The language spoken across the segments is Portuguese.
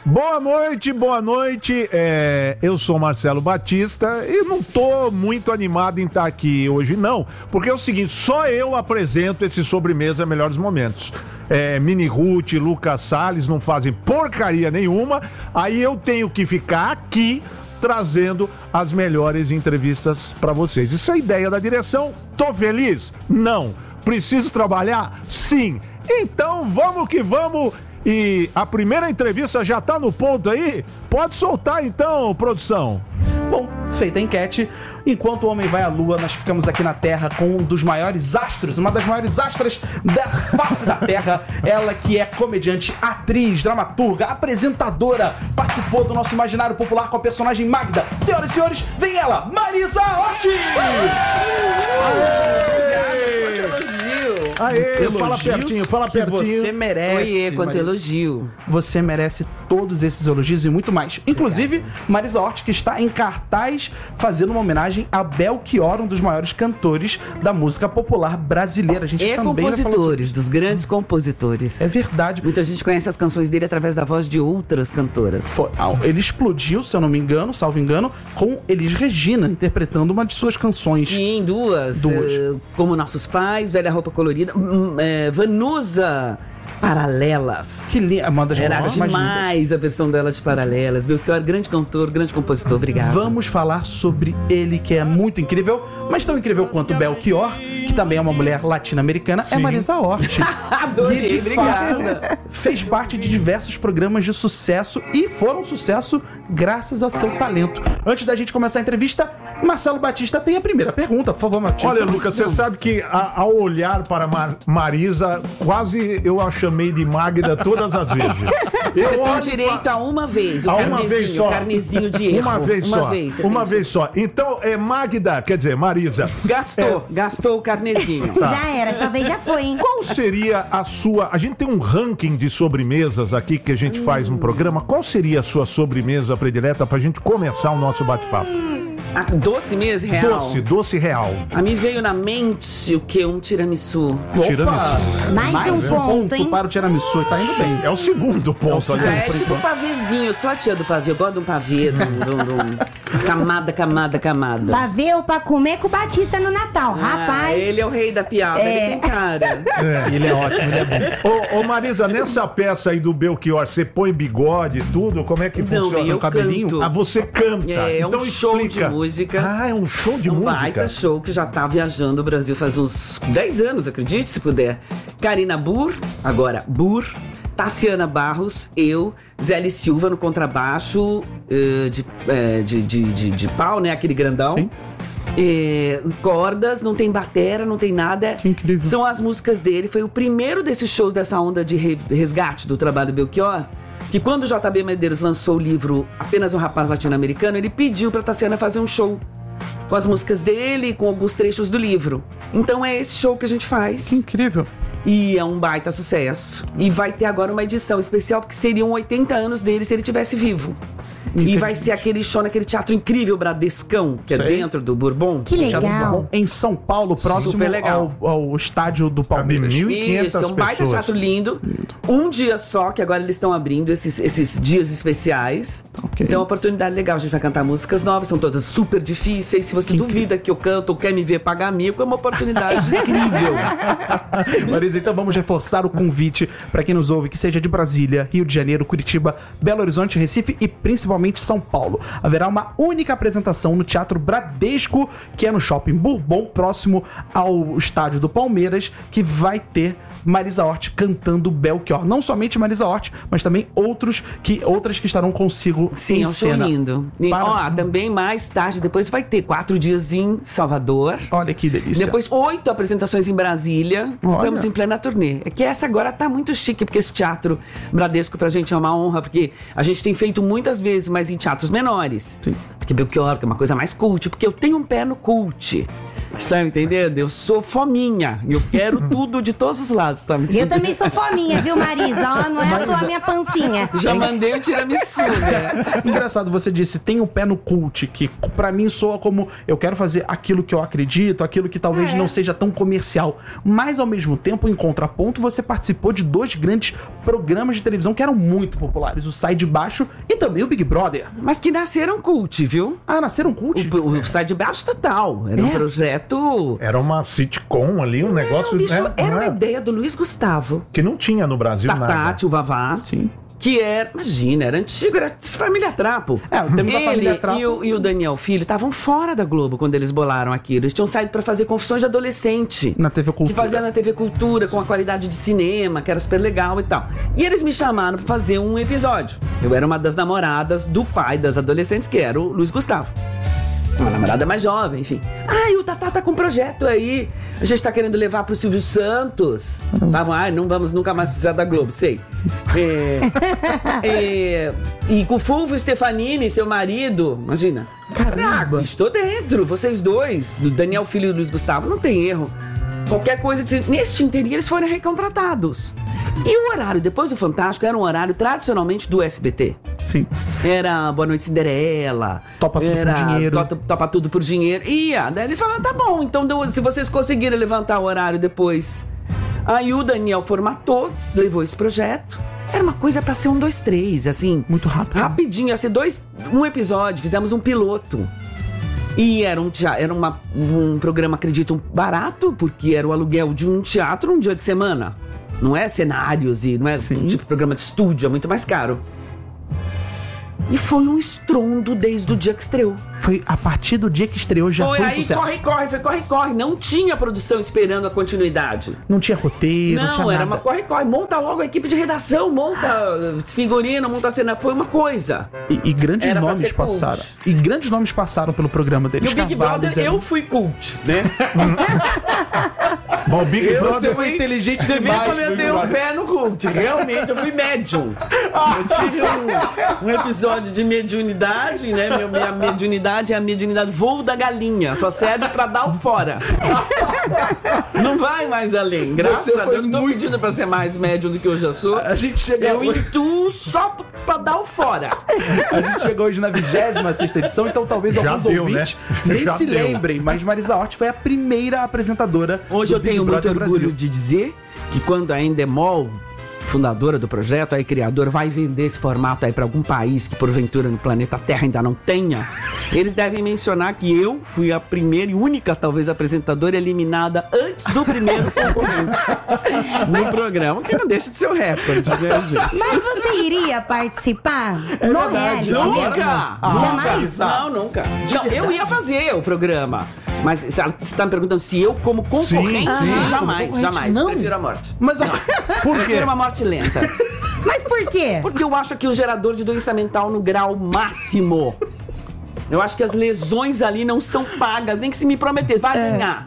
Boa noite, boa noite. Eu sou Marcelo Batista e não tô muito animado em estar aqui hoje, não. Porque é o seguinte, só eu apresento esse Sobremesa Melhores Momentos. Mini Ruth, Lucas Salles não fazem porcaria nenhuma. Aí eu tenho que ficar aqui trazendo as melhores entrevistas para vocês. Isso é a ideia da direção. Tô feliz? Não. Preciso trabalhar? Sim. Então vamos que vamos. E a primeira entrevista já tá no ponto aí? Pode soltar então, produção. Bom, feita a enquete, enquanto o homem vai à lua, nós ficamos aqui na Terra com um dos maiores astros, uma das maiores astras da face da Terra. Ela que é comediante, atriz, dramaturga, apresentadora, participou do nosso imaginário popular com a personagem Magda. Senhoras e senhores, vem ela, Marisa Hort! Aê, fala pertinho, fala pertinho. Você merece. Oiê, quanto Marisa. elogio. Você merece todos esses elogios e muito mais. Inclusive, Marisa Hort, que está em cartaz fazendo uma homenagem a Belchior, um dos maiores cantores da música popular brasileira. A gente E também compositores, dos grandes compositores. É verdade. Muita gente conhece as canções dele através da voz de outras cantoras. Ele explodiu, se eu não me engano, salvo engano, com Elis Regina, interpretando uma de suas canções. Sim, duas. Como Nossos Pais, Velha Roupa Colorida. Vanusa, Paralelas. Que linda, uma das Era músicas mais lindas. demais a versão dela de Paralelas. Belchior, grande cantor, grande compositor. Obrigado. Vamos falar sobre ele, que é muito incrível, mas tão incrível quanto Belchior, que também é uma mulher latino-americana, é Marisa Hort. Adorei, E de obrigada. fato, fez parte de diversos programas de sucesso e foram um sucesso graças a seu talento. Antes da gente começar a entrevista, Marcelo Batista tem a primeira pergunta, por favor, Batista. Olha, Lucas, você sabe que ao olhar para Marisa, quase eu a chamei de Magda todas as vezes. Você tem direito a uma vez, o carnezinho de erro. Uma vez só. Uma vez só. Então, Magda, quer dizer, Marisa. Gastou o carnezinho. Tá. Já era, essa vez já foi, hein? Qual seria a sua... A gente tem um ranking de sobremesas aqui que a gente faz um programa. Qual seria a sua sobremesa predileta pra gente começar o nosso bate-papo? Doce mesmo, real? Doce real. A mim veio na mente o quê? Um tiramisu. Tiramisu. Mais um ponto, hein? Para o tiramisu, tá indo bem. É o segundo ponto. É É tipo pavezinho, eu sou a tia do pavê, eu gosto de um pavê, camada. Pra ver ou pra comer com o Batista no Natal, rapaz. Ele é o rei da piada, ele tem cara. Ele é ótimo, ele é bom. Ô Marisa, nessa peça aí do Belchior, você põe bigode e tudo? Como é que Não, funciona? eu o cabelinho? canto. Ah, você canta. É um show de música. Ah, é um show de Um música? baita show que já tá viajando o Brasil faz uns 10 anos, acredite, se puder. Karina Burr, Tassiana Barros, eu, Zélia Silva no contrabaixo, de pau, né? Aquele grandão. Sim. Cordas, não tem batera, não tem nada. Que incrível. São as músicas dele. Foi o primeiro desses shows dessa onda de resgate do trabalho do Belchior. Que quando o JB Medeiros lançou o livro Apenas um Rapaz Latino-Americano, ele pediu pra Tassiana fazer um show com as músicas dele e com alguns trechos do livro. Então é esse show que a gente faz. Que incrível. E é um baita sucesso. E vai ter agora uma edição especial, porque seriam 80 anos dele se ele estivesse vivo. E vai ser aquele show naquele teatro incrível, Bradescão, que é dentro do Bourbon. Que Teatro legal. Marrom, em São Paulo, próximo Super legal. ao estádio do Palmeiras. Cabe 1.500 Isso, é um baita pessoas. teatro lindo. Um dia só, que agora eles estão abrindo esses dias especiais. Ok. Então é uma oportunidade legal. A gente vai cantar músicas novas, são todas super difíceis. Se você duvida que eu canto ou quer me ver pagar mico, é uma oportunidade incrível. Marisa, então vamos reforçar o convite para quem nos ouve, que seja de Brasília, Rio de Janeiro, Curitiba, Belo Horizonte, Recife e principalmente São Paulo. Haverá uma única apresentação no Teatro Bradesco, que é no Shopping Bourbon, próximo ao estádio do Palmeiras, que vai ter Marisa Hort cantando Belchior. Não somente Marisa Hort, mas também outras que estarão consigo Sim, em é um show cena. lindo. E, também mais tarde, depois vai ter 4 dias em Salvador. Olha que delícia. Depois 8 apresentações em Brasília. Olha. Estamos em plena turnê. É que essa agora tá muito chique, porque esse teatro Bradesco pra gente é uma honra, porque a gente tem feito muitas vezes, mas em teatros menores. Sim. Porque Belchior, que é uma coisa mais cult, porque eu tenho um pé no cult. Está me entendendo? Eu sou fominha. Eu quero tudo de todos os lados, tá me entendendo? Eu também sou fominha, viu, Marisa? Ó, não é à toa minha pancinha. Já mandei o tiramisu, né? Engraçado, você disse, tem o pé no cult, que pra mim soa como eu quero fazer aquilo que eu acredito, aquilo que talvez não seja tão comercial. Mas, ao mesmo tempo, em contraponto, você participou de 2 grandes programas de televisão que eram muito populares, o Sai de Baixo e também o Big Brother. Mas que nasceram cult, viu? Ah, nasceram cult? O Sai de Baixo total. Era um projeto... Era uma sitcom ali, um negócio... bicho, né? era Não uma é? ideia do Luiz Gustavo. Que não tinha no Brasil nada. Tati, o Vavá. Sim. Que era, imagina, era antigo, era Família Trapo. Temos a Família Trapo. E o Daniel Filho estavam fora da Globo quando eles bolaram aquilo. Eles tinham saído pra fazer Confissões de Adolescente. Na TV Cultura. Que fazia na TV Cultura, com a qualidade de cinema, que era super legal e tal. E eles me chamaram pra fazer um episódio. Eu era uma das namoradas do pai das adolescentes, que era o Luiz Gustavo. Uma namorada mais jovem, enfim. E o Tatá tá com um projeto aí. A gente tá querendo levar pro Silvio Santos. Tavam, não vamos nunca mais precisar da Globo, sei. E com o Fulvio Stefanini, seu marido, imagina. Caramba. Estou dentro, vocês dois, do Daniel Filho e do Luiz Gustavo, não tem erro. Qualquer coisa que você... Neste interim eles foram recontratados. E o horário, depois do Fantástico, era um horário tradicionalmente do SBT. Sim. Era Boa Noite Cinderela. Topa Tudo por Dinheiro. Topa Tudo por Dinheiro. Daí eles falaram, tá bom, então se vocês conseguirem levantar o horário depois. Aí o Daniel formatou, levou esse projeto. Era uma coisa pra ser 1, 2, 3, assim. Muito rápido. Rapidinho, ia ser um episódio, fizemos um piloto. E era um programa, acredito, barato, porque era o aluguel de um teatro um dia de semana. Não é cenários e não é tipo programa de estúdio, é muito mais caro. E foi um estrondo desde o dia que estreou. Foi a partir do dia que estreou já foi um sucesso. Corre. Não tinha produção esperando a continuidade. Não tinha roteiro, não tinha nada. Era uma corre. Monta logo a equipe de redação, monta figurino, monta cena. Foi uma coisa. E grandes nomes passaram. E grandes nomes passaram pelo programa deles. E o Big Brother, eu fui cult, né? Bom, o Big Brother... Você foi inteligente demais. Você viu como eu dei um pé no cult. Realmente, eu fui médium. Eu tive um episódio de mediunidade, né? Minha mediunidade é a mediunidade voo da galinha. Só serve pra dar o fora. Não vai mais além. Graças a Deus, eu não tô pedindo pra ser mais médium do que eu já sou. A gente chegou... Eu intuo só pra dar o fora. A gente chegou hoje na 26ª edição, então talvez alguns ouvintes nem se lembrem, mas Marisa Hort foi a primeira apresentadora. Hoje eu tenho muito orgulho de dizer que quando a Endemol, fundadora do projeto, aí criador, vai vender esse formato aí pra algum país que porventura no planeta Terra ainda não tenha, eles devem mencionar que eu fui a primeira e única, talvez, apresentadora eliminada antes do primeiro concorrente no programa, que não deixa de ser o recorde, né, gente? Mas você iria participar no reality mesmo? Nunca! Jamais? Não, nunca. Não, eu ia fazer o programa. Mas você está me perguntando se eu, como concorrente, jamais. Não. Prefiro a morte. Mas por quê? Prefiro uma morte lenta. Mas por quê? Porque eu acho que o gerador de doença mental no grau máximo. Eu acho que as lesões ali não são pagas, nem que se me prometer, vai ganhar.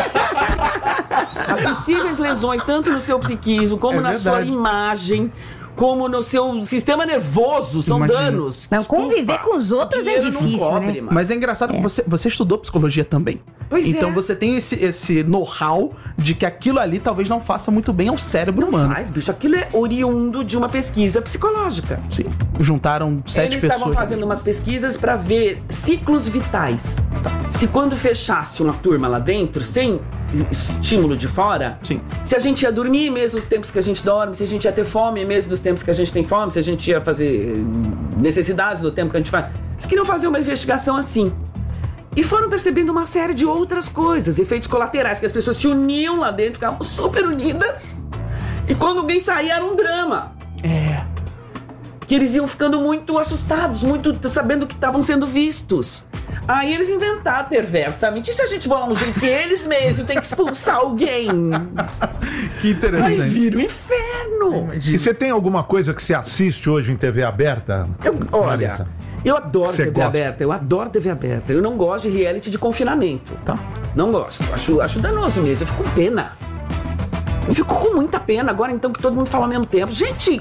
As possíveis lesões, tanto no seu psiquismo, como na sua imagem, como no seu sistema nervoso, são danos. Não, conviver com os outros é difícil, né? Mas é engraçado que você estudou psicologia também. Então você tem esse know-how de que aquilo ali talvez não faça muito bem ao cérebro humano. Mas, bicho, aquilo é oriundo de uma pesquisa psicológica. Sim. Juntaram 7 pessoas. Eles estavam fazendo umas pesquisas pra ver ciclos vitais. Se quando fechasse uma turma lá dentro, sem estímulo de fora, se a gente ia dormir mesmo os tempos que a gente dorme, se a gente ia ter fome mesmo dos tempos que a gente tem fome, se a gente ia fazer necessidades do tempo que a gente faz. Eles queriam fazer uma investigação assim. E foram percebendo uma série de outras coisas, efeitos colaterais, que as pessoas se uniam lá dentro, ficavam super unidas. E quando alguém saía, era um drama. Que eles iam ficando muito assustados, muito sabendo que estavam sendo vistos. Aí eles inventaram perversamente. E se a gente for lá no jeito que eles mesmos têm que expulsar alguém? Que interessante. Aí vira o inferno. E você tem alguma coisa que você assiste hoje em TV aberta? Olha, eu adoro TV aberta. Eu adoro TV aberta. Eu não gosto de reality de confinamento. Tá. Não gosto. Acho danoso mesmo. Eu fico com pena. Eu fico com muita pena agora, então, que todo mundo fala ao mesmo tempo. Gente,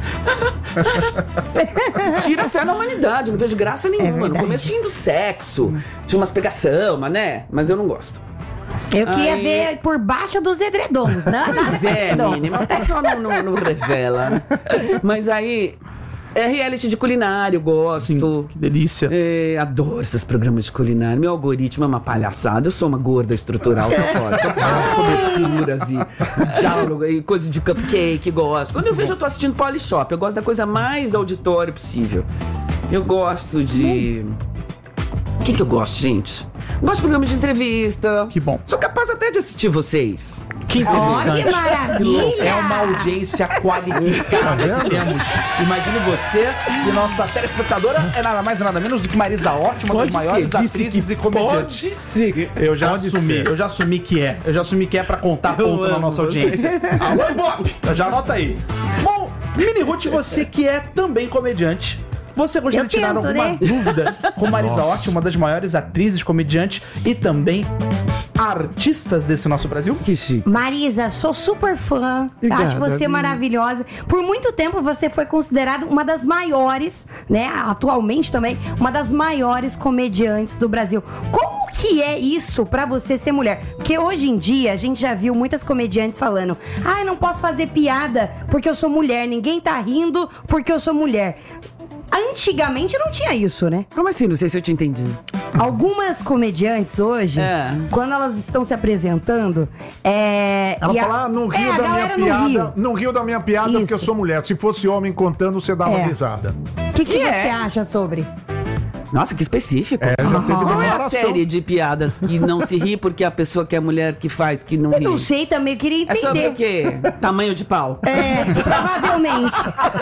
tira a fé na humanidade, não vejo graça nenhuma. No começo tinha do sexo, tinha umas pegação, mas eu não gosto. Eu queria ver por baixo dos edredons, né? Pois é, menina, mas o pessoal não revela. Mas aí, é reality de culinária, eu gosto. Sim, que delícia. Adoro esses programas de culinária. Meu algoritmo é uma palhaçada. Eu sou uma gorda estrutural, só pode. Só passo coberturas e diálogo e coisa de cupcake, gosto. Quando eu vejo, eu tô assistindo Polishop. Eu gosto da coisa mais auditório possível. Eu gosto de... O que eu gosto, gente? Gosto de programas de entrevista. Que bom. Sou capaz até de assistir vocês. Que Olha interessante. que maravilha! É uma audiência qualificada que temos. Imagine você e nossa telespectadora é nada mais e nada menos do que Marisa Hort, uma das maiores atrizes e comediantes. Pode ser. Eu já Pode assumi, ser. eu já assumi que é. Eu já assumi que é pra contar ponto na amo nossa você. audiência. Alô, Ibope! Já anota aí. Bom, Mini Ruth, você que é também comediante. Você gostaria Eu de tirar tento, alguma né? dúvida com Marisa Hort, uma das maiores atrizes, comediantes e também artistas desse nosso Brasil? Que chique. Marisa, sou super fã. Obrigada, Acho você amiga. maravilhosa. Por muito tempo você foi considerada uma das maiores, né? Atualmente também, uma das maiores comediantes do Brasil. Como que é isso pra você ser mulher? Porque hoje em dia a gente já viu muitas comediantes falando: ai, não posso fazer piada porque eu sou mulher. Ninguém tá rindo porque eu sou mulher. Antigamente não tinha isso, né? Como assim? Não sei se eu te entendi. Algumas comediantes hoje, quando elas estão se apresentando, Ela fala, não riu a da minha galera não piada. riu. Não riu da minha piada Isso. porque eu sou mulher. Se fosse homem contando, você dá uma É. risada. O que você acha sobre? Nossa, que específico. Já teve Qual é a declaração. série de piadas que não se ri porque a pessoa que é mulher que faz, que não ri? Eu não sei também, eu queria É sobre o entender. quê? Tamanho de pau. Provavelmente.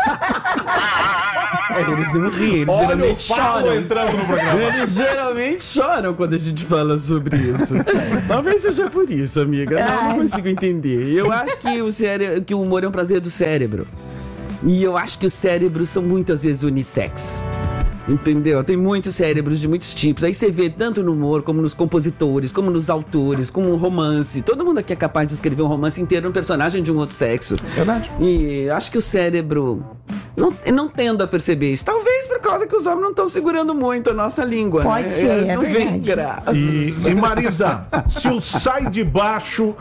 Eles não riem, eles Olha geralmente o Paulo choram. entrando no programa. Eles geralmente choram quando a gente fala sobre isso. Talvez seja por isso, amiga. Não consigo entender. Eu acho que o humor é um prazer do cérebro. E eu acho que os cérebros são muitas vezes unissex. Entendeu? Tem muitos cérebros de muitos tipos. Aí você vê tanto no humor, como nos compositores, como nos autores, como no romance. Todo mundo aqui é capaz de escrever um romance inteiro um personagem de um outro sexo. Verdade. E acho que o cérebro não tendo a perceber isso. Talvez por causa que os homens não estão segurando muito a nossa língua. Pode né? ser, Eles é não veem verdade. graça. E Marisa, se o Sai de Baixo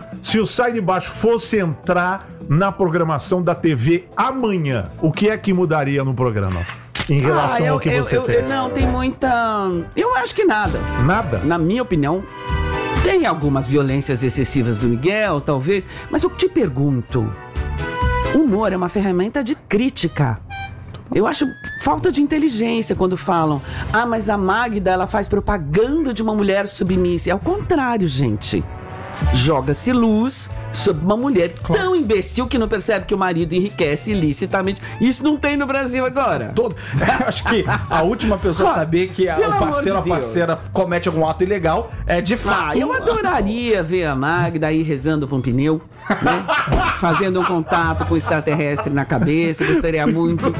fosse entrar na programação da TV amanhã, o que é que mudaria no programa? Em relação ao que você fez? Não, tem muita... Eu acho que nada. Nada? Na minha opinião, tem algumas violências excessivas do Miguel, talvez. Mas eu te pergunto, o humor é uma ferramenta de crítica. Eu acho falta de inteligência quando falam: ah, mas a Magda, ela faz propaganda de uma mulher submissa. É ao contrário, gente. Joga-se luz sobre uma mulher tão imbecil que não percebe que o marido enriquece ilicitamente. Isso não tem no Brasil agora. Acho que a última pessoa a saber que Pelo o amor parceiro ou de a parceira comete algum ato ilegal é de fato. Eu adoraria ver a Magda aí rezando pra um pneu, né? Fazendo um contato com o extraterrestre na cabeça. Gostaria muito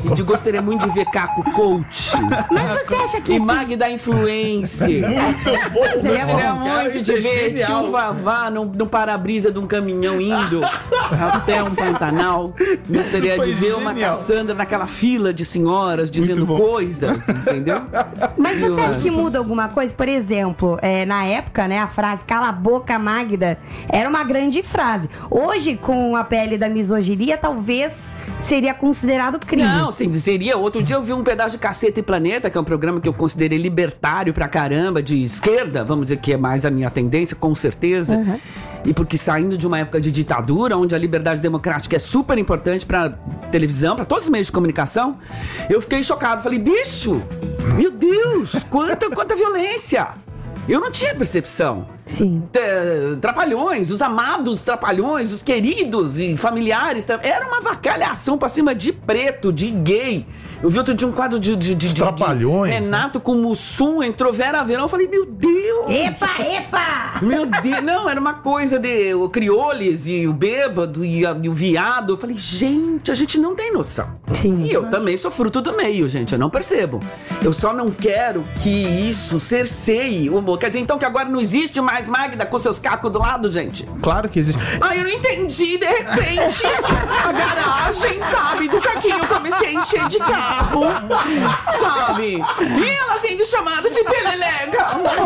de ver Caco Coach. Mas você acha que E esse... Magda Influencer. Seria bom. Gostaria muito Isso é de ver genial. tio Vavá no para-brisa de um caminhão indo até um Pantanal. Gostaria Isso de foi ver uma genial. Cassandra naquela fila de senhoras dizendo bom. coisas, entendeu? Mas você Eu acha que acho. muda alguma coisa? Por exemplo, na época, né, a frase "cala a boca, Magda" era uma grande frase. Hoje, com a pele da misoginia, talvez seria considerado crime. Não, sim, seria. Outro dia eu vi um pedaço de Caceta e Planeta, que é um programa que eu considerei libertário pra caramba, de esquerda, vamos dizer que é mais a minha tendência, com certeza. Uhum. E porque saindo de uma época de ditadura, onde a liberdade democrática é super importante pra televisão, pra todos os meios de comunicação, eu fiquei chocado. Falei, bicho, meu Deus, quanta violência! Eu não tinha percepção. Sim. Trapalhões, os amados trapalhões, os queridos e familiares. Era uma vacalhação pra cima de preto, de gay. Eu vi outro dia um quadro de Trapalhões, Renato com Mussum, entrou Vera Verão. Eu falei, meu Deus! Epa! Meu Deus! Não, era uma coisa de o Crioules e o bêbado e o viado. Eu falei, gente, a gente não tem noção. Sim. E eu também sou fruto do meio, gente. Eu não percebo. Eu só não quero que isso cerceie o humor. Quer dizer, então, que agora não existe mais mais Magda com seus cacos do lado, gente? Claro que existe. Ai, eu não entendi, de repente, a garagem, sabe, do Caquinho, eu comecei a encher de carro, sabe? E ela sendo chamada de peleleca.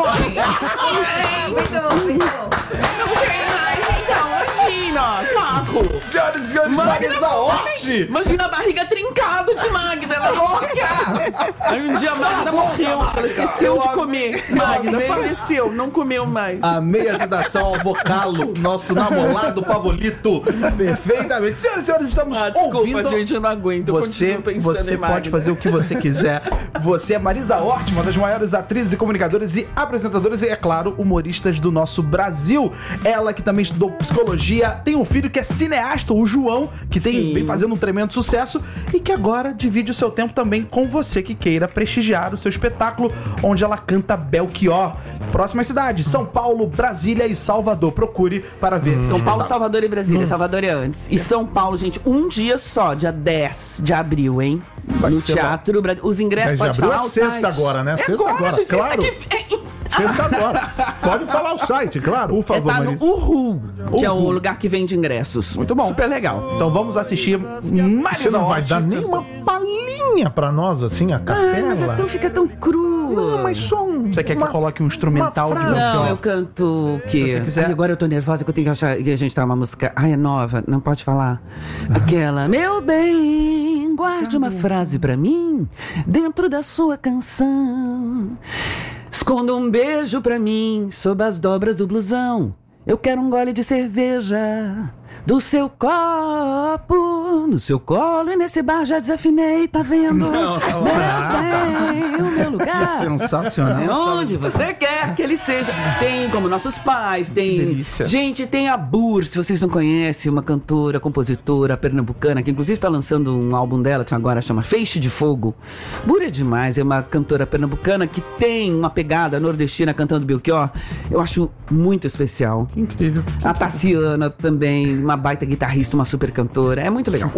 Não tem mais, então, imagina, Caco. Senhoras e senhores, Marisa Hort! Imagina a barriga trincada de Magda, ela é louca. Aí um dia a Magda morreu, ela esqueceu de comer. Magda faleceu, não comeu mais. Amei a citação ao Vocalo, nosso namorado favorito. Perfeitamente. Senhoras e senhores, estamos Desculpa, ouvindo... gente, eu não aguento. Eu Você continuo pensando em Magda. pode fazer o que você quiser. Você é Marisa Hort, uma das maiores atrizes e comunicadoras e apresentadoras e, é claro, humoristas do nosso Brasil. Ela que também estudou psicologia, tem um filho que é cineasta, o João, que vem fazendo um tremendo sucesso e que agora divide o seu tempo também com você que queira prestigiar o seu espetáculo, onde ela canta Belchior. Próximas cidades, São Paulo, Brasília e Salvador. Procure para ver. São Paulo, Salvador e Brasília. Salvador é antes. E São Paulo, gente, um dia só, dia 10 de abril, hein? No Teatro Brasil. Os ingressos, pode falar o sexta site. agora, né? É Sexta agora, gente, claro. Sexta agora. Pode falar o site, claro. Por favor, Tá no Marisa. Uhu, que é o lugar que vende ingressos. Muito bom. Super legal. Então vamos assistir Marisa Você não vai Hort. dar nenhuma palhinha pra nós, assim, a capela? Mas fica tão cru. Não, mas só um... Você quer que eu coloque um instrumental de uma frase. Belchior? Não, eu canto o quê? Se você quiser. Ai, agora eu tô nervosa que eu tenho que achar que a gente tá uma música. Ai, é nova, não pode falar. Aquela, meu bem, guarde uma frase pra mim dentro da sua canção. Esconda um beijo pra mim sob as dobras do blusão. Eu quero um gole de cerveja do seu copo, no seu colo, e nesse bar já desafinei, tá vendo? Meu bem, o meu lugar. Sensacional. É onde você quer que ele seja. Tem como nossos pais, tem... Que delícia. Gente, tem a Bur, se vocês não conhecem, uma cantora, compositora pernambucana, que inclusive tá lançando um álbum dela, que agora chama Feixe de Fogo. Bur é demais, é uma cantora pernambucana que tem uma pegada nordestina cantando Belchior. Eu acho muito especial. Que incrível. A Tassiana também, uma baita guitarrista, uma super cantora. É muito legal.